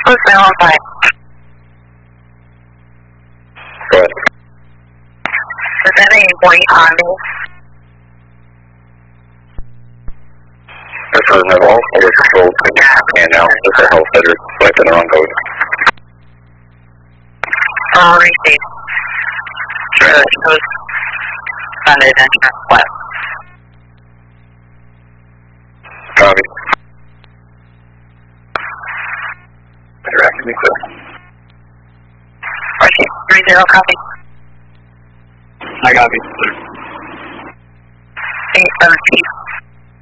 Who's now on by? Go ahead. Is that a white Honda? This is an all over control and now this is a health center like in the wrong code. Receive. Sure, that shows Sunday entrance west. Copy. Interacting me clear. Receive 30 copy. I copy. 817